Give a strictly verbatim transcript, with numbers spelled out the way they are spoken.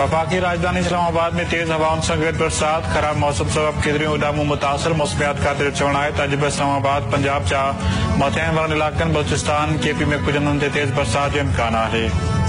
वफाकी राजधानी इस्लामाबाद में तेज हवाउनि सां गॾु बरसात। ख़राब मौसम सबबि केतिरियूं उॾामूं मुतासिर। मौसमियात खातिर चवणु आहे त अॼु बि इस्लामाबाद, पंजाब जा मथियां वारनि इलाइक़नि, बलूचिस्तान, केपी में कुझु हंधनि ते तेज बरसात जो इम्कान आहे।